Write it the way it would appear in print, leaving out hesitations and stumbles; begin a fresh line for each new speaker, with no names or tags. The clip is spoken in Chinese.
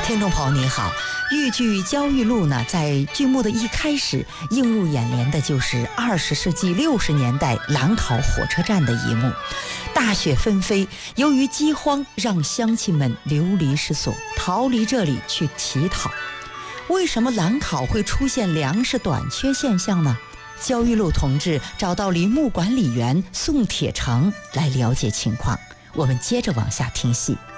听众朋友您好，豫剧《焦裕禄》呢，在剧目的一开始映入眼帘的就是20世纪60年代兰考火车站的一幕。大雪纷飞，由于饥荒让乡亲们流离失所，逃离这里去乞讨。为什么兰考会出现粮食短缺现象呢？焦裕禄同志找到林木管理员宋铁成来了解情况。我们接着往下听戏。